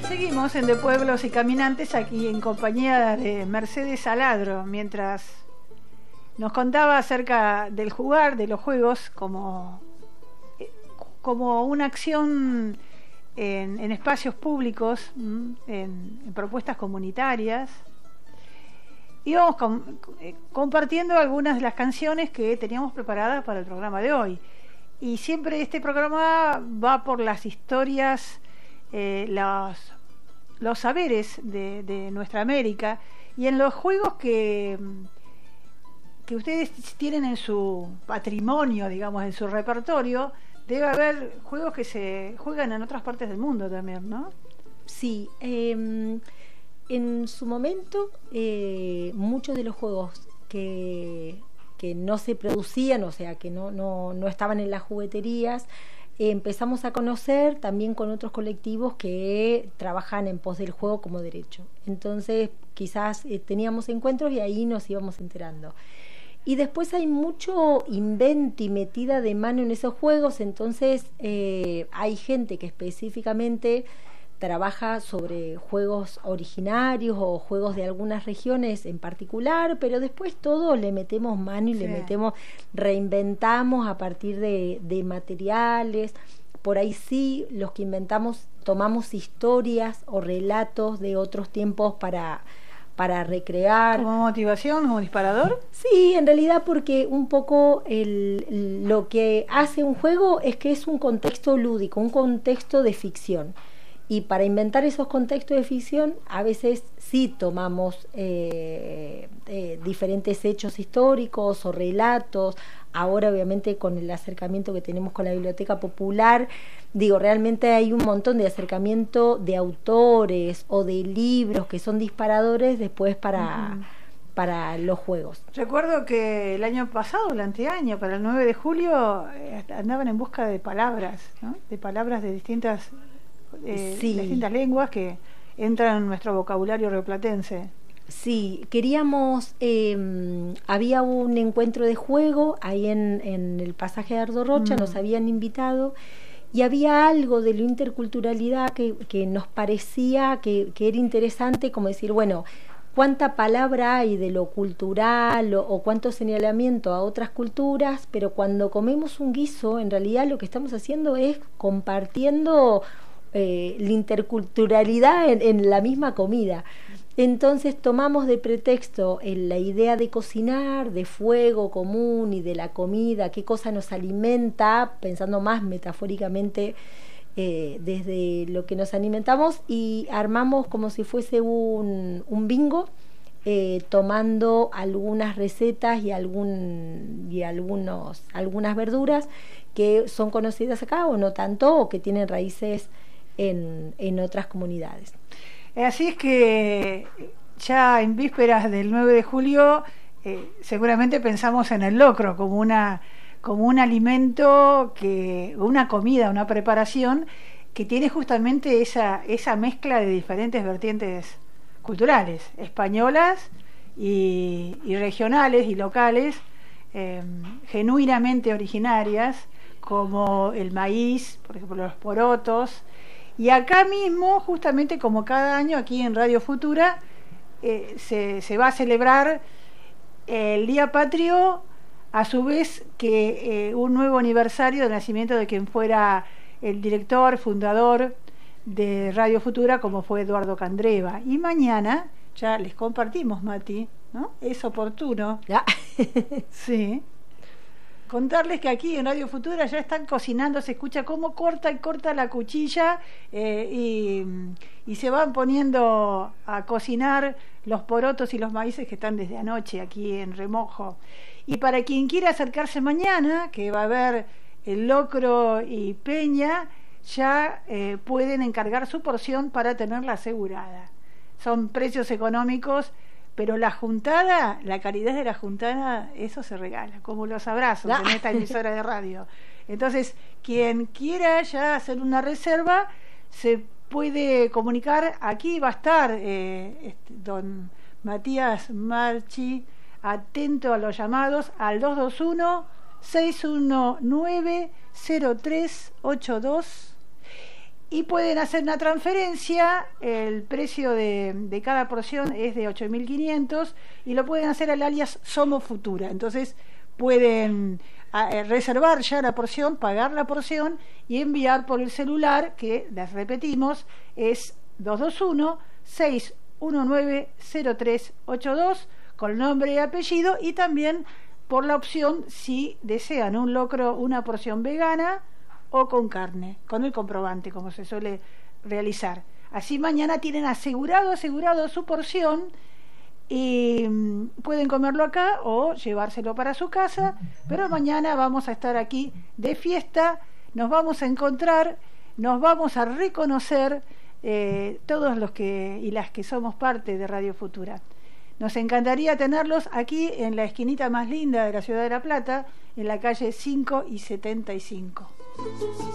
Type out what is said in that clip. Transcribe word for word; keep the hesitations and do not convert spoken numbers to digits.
Seguimos en De Pueblos y Caminantes, aquí en compañía de Mercedes Aladro, mientras nos contaba acerca del jugar, de los juegos, como, como una acción en, en espacios públicos, en, en propuestas comunitarias. Íbamos com, compartiendo algunas de las canciones que teníamos preparadas para el programa de hoy. Y siempre este programa va por las historias, eh, los, los saberes de, de nuestra América, y en los juegos que, que ustedes tienen en su patrimonio, digamos, en su repertorio, debe haber juegos que se juegan en otras partes del mundo también, ¿no? Sí, eh, en su momento eh, muchos de los juegos que, que no se producían, o sea, que no, no, no estaban en las jugueterías, eh, empezamos a conocer también con otros colectivos que trabajan en pos del juego como derecho. Entonces quizás eh, teníamos encuentros y ahí nos íbamos enterando. Y después hay mucho invento y metida de mano en esos juegos, entonces eh, hay gente que específicamente trabaja sobre juegos originarios o juegos de algunas regiones en particular, pero después todo le metemos mano y sí. le metemos, reinventamos a partir de, de materiales. Por ahí sí, los que inventamos, tomamos historias o relatos de otros tiempos para... para recrear. ¿Como motivación, como disparador? Sí, en realidad porque un poco el, lo que hace un juego es que es un contexto lúdico, un contexto de ficción. Y para inventar esos contextos de ficción, a veces sí tomamos eh, eh, diferentes hechos históricos o relatos. Ahora, obviamente, con el acercamiento que tenemos con la Biblioteca Popular, digo, realmente hay un montón de acercamiento de autores o de libros que son disparadores después para, uh-huh. para los juegos. Recuerdo que el año pasado, el anteaño, para el nueve de julio, eh, andaban en busca de palabras, ¿no? De palabras de distintas... Eh, sí. distintas lenguas que entran en nuestro vocabulario rioplatense. Sí, queríamos, eh, había un encuentro de juego ahí en, en el pasaje de Ardo Rocha, mm. nos habían invitado y había algo de la interculturalidad que, que nos parecía que, que era interesante, como decir, bueno, cuánta palabra hay de lo cultural o, o cuánto señalamiento a otras culturas, pero cuando comemos un guiso, en realidad lo que estamos haciendo es compartiendo Eh, la interculturalidad en, en la misma comida. Entonces tomamos de pretexto en la idea de cocinar, de fuego común y de la comida, qué cosa nos alimenta, pensando más metafóricamente eh, desde lo que nos alimentamos, y armamos como si fuese un, un bingo, eh, tomando algunas recetas y, algún, y algunos, algunas verduras que son conocidas acá o no tanto, o que tienen raíces En, en otras comunidades. Así es que ya en vísperas del nueve de julio eh, seguramente pensamos en el locro como una como un alimento, que una comida, una preparación que tiene justamente esa, esa mezcla de diferentes vertientes culturales, españolas y, y regionales y locales, eh, genuinamente originarias, como el maíz, por ejemplo los porotos. Y acá mismo, justamente como cada año aquí en Radio Futura, eh, se, se va a celebrar el Día Patrio, a su vez que eh, un nuevo aniversario del nacimiento de quien fuera el director, fundador de Radio Futura, como fue Eduardo Candreva. Y mañana, ya les compartimos, Mati, ¿no? Es oportuno. ¿Ya? Sí. Contarles que aquí en Radio Futura ya están cocinando, se escucha cómo corta y corta la cuchilla eh, y, y se van poniendo a cocinar los porotos y los maíces que están desde anoche aquí en remojo. Y para quien quiera acercarse mañana, que va a haber el locro y peña, ya eh, pueden encargar su porción para tenerla asegurada. Son precios económicos, pero la juntada, la calidad de la juntada, eso se regala, como los abrazos en esta emisora de radio. Entonces, quien quiera ya hacer una reserva, se puede comunicar. Aquí va a estar eh, este, don Matías Marchi, atento a los llamados al dos dos uno, seis uno nueve, cero tres ocho dos. y pueden hacer una transferencia. El precio de, de cada porción es de ocho mil quinientos y lo pueden hacer al alias Somos Futura. Entonces pueden a, eh, reservar ya la porción, pagar la porción y enviar por el celular, que les repetimos es dos dos uno, seis uno nueve, cero tres ocho dos, con nombre y apellido, y también por la opción si desean un locro, una porción vegana o con carne, con el comprobante, como se suele realizar. Así mañana tienen asegurado, asegurado su porción y mm, pueden comerlo acá o llevárselo para su casa, pero mañana vamos a estar aquí de fiesta, nos vamos a encontrar, nos vamos a reconocer eh, todos los que y las que somos parte de Radio Futura. Nos encantaría tenerlos aquí en la esquinita más linda de la ciudad de La Plata, en la calle cinco y setenta y cinco.